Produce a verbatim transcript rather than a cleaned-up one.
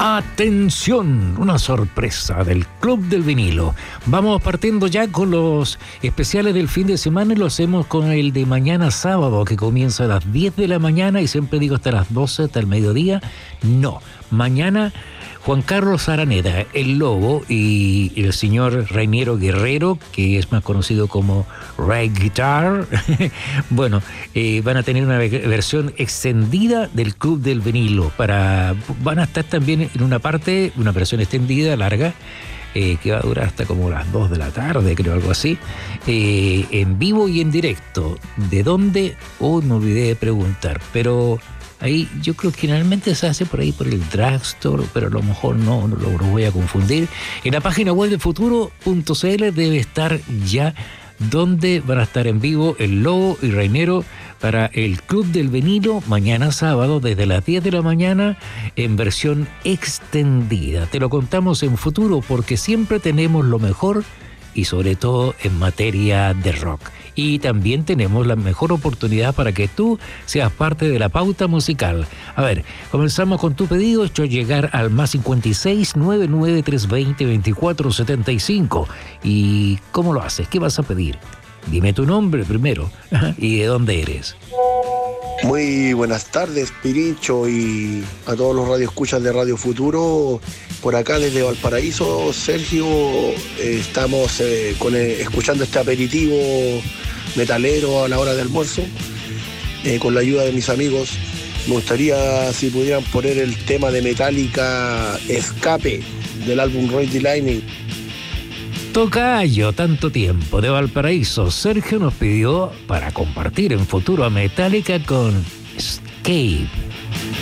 Atención, una sorpresa del Club del Vinilo. Vamos partiendo ya con los especiales del fin de semana y lo hacemos con el de mañana sábado, que comienza a las diez de la mañana y siempre digo hasta las doce, hasta el mediodía. No, mañana Juan Carlos Araneda, el Lobo, y el señor Reiniero Guerrero, que es más conocido como Ray Guitar, bueno, eh, van a tener una versión extendida del Club del Vinilo. Para, van a estar también en una parte, una versión extendida, larga, eh, que va a durar hasta como las dos de la tarde, creo, algo así, eh, en vivo y en directo. ¿De dónde? Hoy me olvidé de preguntar, pero ahí yo creo que generalmente se hace por ahí por el drugstore, pero a lo mejor no, no lo, lo voy a confundir. En la página web de futuro punto c l debe estar ya donde van a estar en vivo el Lobo y Reiniero para el Club del Vinilo mañana sábado desde las diez de la mañana en versión extendida. Te lo contamos en Futuro porque siempre tenemos lo mejor y sobre todo en materia de rock. Y también tenemos la mejor oportunidad para que tú seas parte de la pauta musical. A ver, comenzamos con tu pedido, hecho llegar al más cincuenta y seis, noventa y nueve, trescientos veinte, veinticuatro setenta y cinco. ¿Y cómo lo haces? ¿Qué vas a pedir? Dime tu nombre primero y de dónde eres. Muy buenas tardes, Pirincho, y a todos los radioescuchas de Radio Futuro. Por acá desde Valparaíso, Sergio, eh, estamos eh, con, eh, escuchando este aperitivo metalero a la hora de almuerzo, eh, con la ayuda de mis amigos. Me gustaría si pudieran poner el tema de Metallica, Escape, del álbum Ride the Lightning. Tocayo, tanto tiempo, de Valparaíso. Sergio nos pidió para compartir en Futuro a Metallica con Escape.